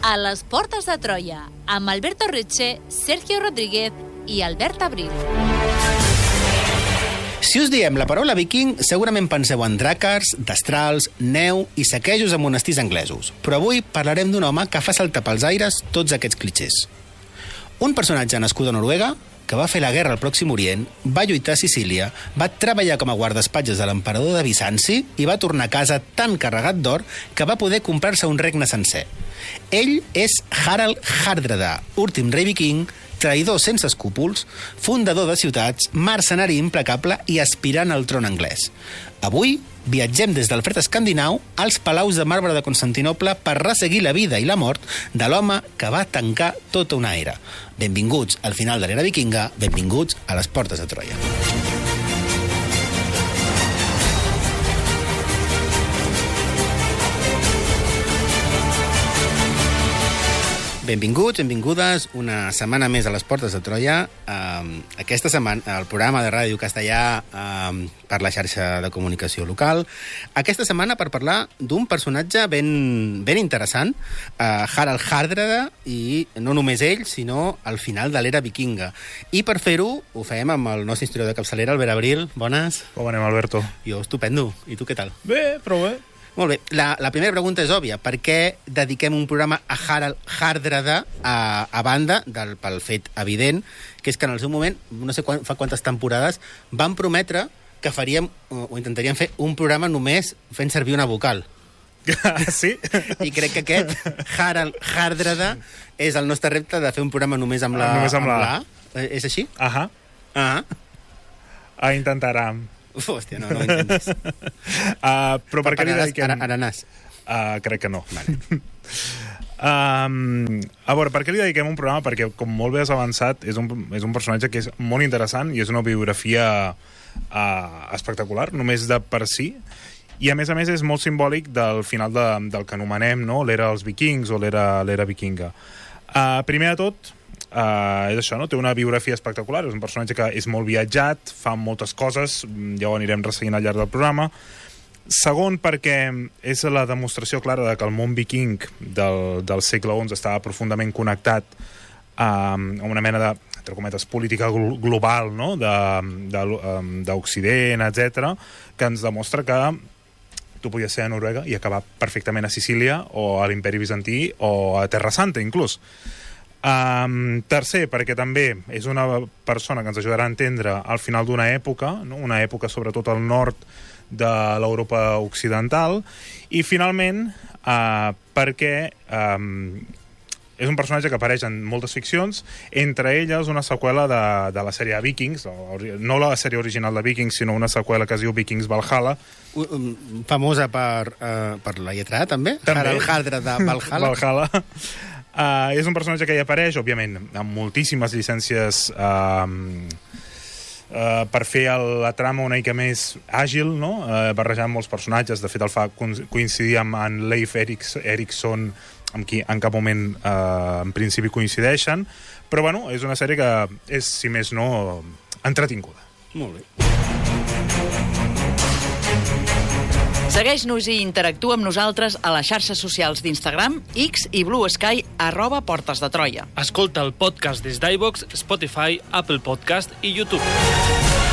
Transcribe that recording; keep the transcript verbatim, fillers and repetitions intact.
A les portes de Troia, amb Alberto Reche, Sergio Rodríguez i Albert Abril. Si us diem la paraula viking, segurament penseu en dràcars, destrals, neu i saquejos a monestirs anglesos. Però avui parlarem d'un home que fa saltar pels aires tots aquests clitxers. Un personatge nascut a Noruega, que va fer la guerra al Pròxim Orient, va lluitar a Sicília, va treballar com a guardaespatlles de l'emperador de Bizanci i va tornar a casa tan carregat d'or que va poder comprar-se un regne sencer. Ell és Harald Hardrada, últim rei viking, traïdor sense escúpols, fundador de ciutats, mercenari implacable i aspirant al tron anglès. Avui viatgem des del fred escandinau als palaus de marbre de Constantinoble per resseguir la vida i la mort de l'home que va tancar tota una era. Benvinguts al final de l'era vikinga, benvinguts a les portes de Troia. Benvinguts, benvingudes, una setmana més a les portes de Troia. Uh, aquesta setmana, el programa de ràdio castellà uh, per la xarxa de comunicació local. Aquesta setmana per parlar d'un personatge ben, ben interessant, uh, Harald Hardrada, i no només ell, sinó al final de l'era vikinga. I per fer-ho, ho fem amb el nostre historiador de capçalera, Albert Abril. Bones. Com anem, Alberto? Jo, estupendo. I tu què tal? Bé, prou bé. Molt bé, la, la primera pregunta és òbvia. Per què dediquem un programa a Harald Hardrada a, a banda del, pel fet evident, que és que en el seu moment, no sé quan, fa quantes temporades, van prometre que faríem, o, o intentaríem fer un programa només fent servir una vocal. Sí? I crec que aquest, Harald Hardrada, és el nostre repte de fer un programa només amb la, només amb amb la... la... És així? Ahà. Ahà. A intentarem. Uf, hòstia, no, no ho intentis. Uh, però per què li dediquem... Aranàs. Uh, crec que no. Vale. um, a veure, per què li dediquem un programa? Perquè, com molt bé has avançat, és un, és un personatge que és molt interessant i és una biografia uh, espectacular, només de per si. I, a més a més, és molt simbòlic del final de, del que anomenem, no?, l'era dels vikings o l'era vikinga. Uh, primer de tot, Uh, és això, no? Té una biografia espectacular, és un personatge que és molt viatjat, fa moltes coses, ja ho anirem resseguint al llarg del programa. Segon, perquè és la demostració clara de que el món viking del, del segle onze estava profundament connectat uh, a una mena de, entre cometes, política global, no?, d'Occident, etcètera, que ens demostra que tu podies ser a Noruega i acabar perfectament a Sicília o a l'Imperi Bizantí o a Terra Santa, inclús. Um, tercer, perquè també és una persona que ens ajudarà a entendre al final d'una època, no? Una època sobretot al nord de l'Europa occidental, i finalment uh, perquè um, és un personatge que apareix en moltes ficcions, entre elles una seqüela de, de la sèrie Vikings, no la sèrie original de Vikings, sinó una seqüela que es diu Vikings Valhalla. Famosa per, uh, per la lletra A, també? també. Harald Hardrada de Valhalla. Valhalla. Uh, és un personatge que hi apareix, òbviament, amb moltíssimes llicències uh, uh, per fer el, la trama una mica més àgil, no? Uh, barrejant molts personatges. De fet, el fa coincidir amb en Leif Eriks, Erikson, amb qui en cap moment uh, en principi coincideixen, però bueno, és una sèrie que és, si més no, entretinguda. Molt bé. Segueix-nos i interactua amb nosaltres a les xarxes socials d'Instagram, X i Blue Sky, arroba Portes de Troia. Escolta el podcast des d'iVoox, Spotify, Apple Podcast i YouTube.